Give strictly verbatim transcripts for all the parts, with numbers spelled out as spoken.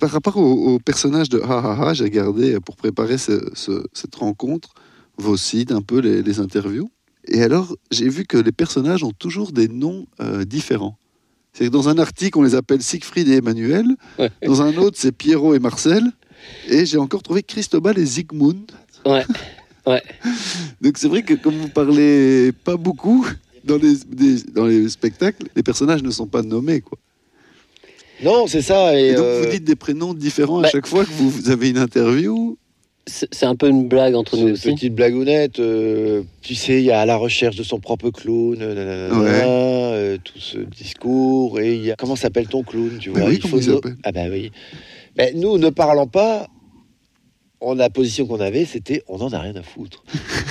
Par rapport au, au personnage de Ha Ha Ha, j'ai regardé pour préparer ce, ce, cette rencontre vos sites, un peu les, les interviews. Et alors, j'ai vu que les personnages ont toujours des noms euh, différents. C'est que dans un article, on les appelle Siegfried et Emmanuel. Ouais. Dans un autre, c'est Pierrot et Marcel. Et j'ai encore trouvé Cristobal et Zygmunt. Ouais, ouais. Donc c'est vrai que comme vous parlez pas beaucoup dans les, des, dans les spectacles, les personnages ne sont pas nommés, quoi. Non, c'est ça. Et, Et donc euh... vous dites des prénoms différents à bah, chaque fois que vous, vous avez une interview. C'est, c'est un peu une blague entre c'est nous une aussi. petite blagounette. Euh, tu sais, il y a à la recherche de son propre clown, nanana, Ouais. euh, tout ce discours. Et il y a comment s'appelle ton clown, tu vois. oui, il comment il no- s'appelle Ah ben oui. Ben, nous, ne parlant pas, on, la position qu'on avait, c'était on en a rien à foutre.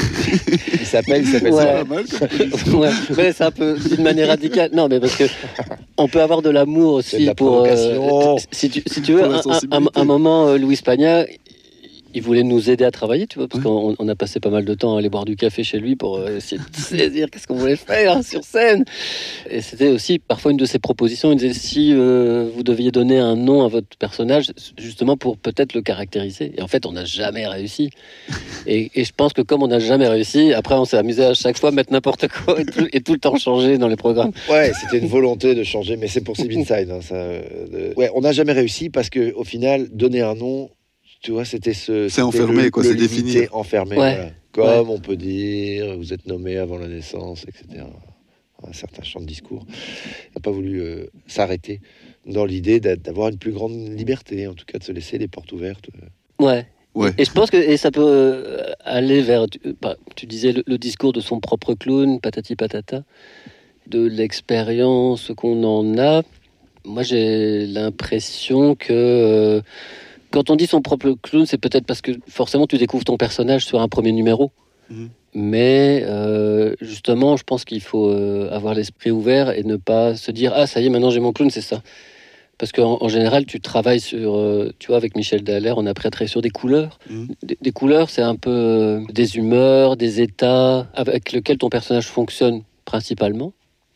il s'appelle, il s'appelle Ouais. ça. Pas mal comme position. Ouais, mais c'est un peu d'une manière radicale. Non, mais parce que on peut avoir de l'amour C'est de aussi la pour. provocation. si tu si tu veux, Pour la un, un, sensibilité. un moment, euh, Louis Spagna, il voulait nous aider à travailler, tu vois, parce Ouais. qu'on on a passé pas mal de temps à aller boire du café chez lui pour euh, essayer de saisir qu'est-ce qu'on voulait faire hein, sur scène. Et c'était aussi parfois une de ses propositions. Il disait si euh, vous deviez donner un nom à votre personnage, justement pour peut-être le caractériser. Et en fait, on n'a jamais réussi. Et, et je pense que comme on n'a jamais réussi, après on s'est amusé à chaque fois à mettre n'importe quoi et tout, et tout le temps changer dans les programmes. Ouais, c'était une volonté de changer, mais c'est pour Steve Inside. Hein, ça, euh, de- Ouais, on n'a jamais réussi parce que au final, donner un nom, tu vois, c'était ce. C'est c'était enfermé, le- quoi, le c'est limité, défini. enfermé, Ouais. voilà. Comme on peut dire, vous êtes nommé avant la naissance, et cetera. Un certain champ de discours. Il n'a pas voulu euh, s'arrêter dans l'idée d'a- d'avoir une plus grande liberté, en tout cas de se laisser les portes ouvertes. Ouais. Ouais. Et je pense que et ça peut euh, aller vers, tu, bah, tu disais le, le discours de son propre clown, patati patata, de l'expérience qu'on en a. Moi, j'ai l'impression que euh, quand on dit son propre clown, c'est peut-être parce que forcément tu découvres ton personnage sur un premier numéro. Mhm. Mais euh, justement, je pense qu'il faut euh, avoir l'esprit ouvert et ne pas se dire ah ça y est maintenant j'ai mon clown, c'est ça. Parce qu'en en général, tu travailles sur, euh, tu vois, avec Michel Dallaire, on a travaillé sur des couleurs. Mhm. Des, des couleurs, c'est un peu euh, des humeurs, des états avec lesquels ton personnage fonctionne principalement.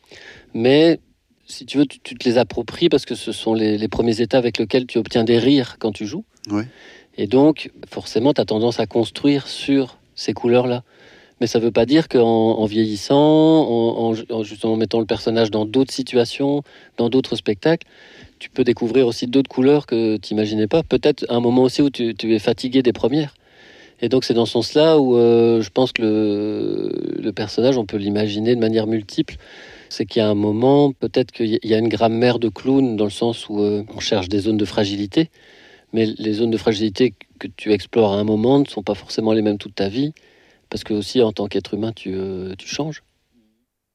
Mais si tu veux, tu, tu te les appropries parce que ce sont les, les premiers états avec lesquels tu obtiens des rires quand tu joues. Ouais. Et donc, forcément, tu as tendance à construire sur ces couleurs-là. Mais ça ne veut pas dire qu'en en vieillissant, en, en, en, justement mettant le personnage dans d'autres situations, dans d'autres spectacles, tu peux découvrir aussi d'autres couleurs que tu n'imaginais pas. Peut-être un moment aussi où tu, tu es fatigué des premières. Et donc c'est dans ce sens-là où euh, je pense que le, le personnage, on peut l'imaginer de manière multiple. C'est qu'il y a un moment, peut-être qu'il y a une grammaire de clown dans le sens où euh, on cherche des zones de fragilité. Mais les zones de fragilité que tu explores à un moment ne sont pas forcément les mêmes toute ta vie. Parce que aussi, en tant qu'être humain, tu, euh, tu changes.